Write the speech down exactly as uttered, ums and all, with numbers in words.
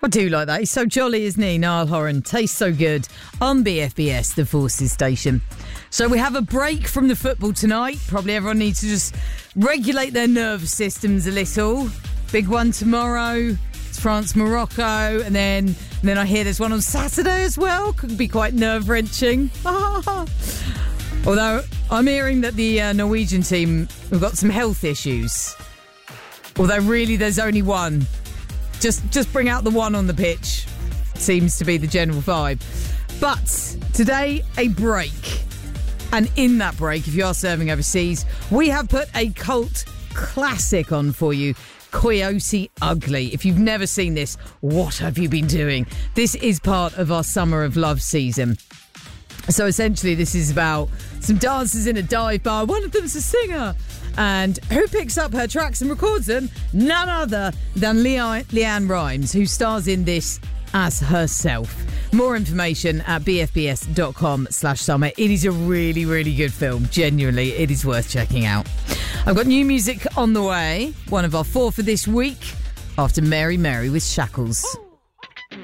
I do like that. He's so jolly, isn't he? Niall Horan. Tastes so good on B F B S, the Forces station. So we have a break from the football tonight. Probably everyone needs to just regulate their nervous systems a little. Big one tomorrow. It's France, Morocco. And then, and then I hear there's one on Saturday as well. Could be quite nerve-wrenching. Although I'm hearing that the uh, Norwegian team have got some health issues. Although really there's only one. Just just bring out the one on the pitch. Seems to be the general vibe. But today, a break. And in that break, if you are serving overseas, we have put a cult classic on for you. Coyote Ugly. If you've never seen this, what have you been doing? This is part of our Summer of Love season. So essentially, this is about some dancers in a dive bar. One of them's a singer. And who picks up her tracks and records them? None other than Le- Leanne Rimes, who stars in this as herself. More information at bfbs.com slash summer. It is a really, really good film. Genuinely, it is worth checking out. I've got new music on the way. One of our four for this week after Mary Mary with Shackles.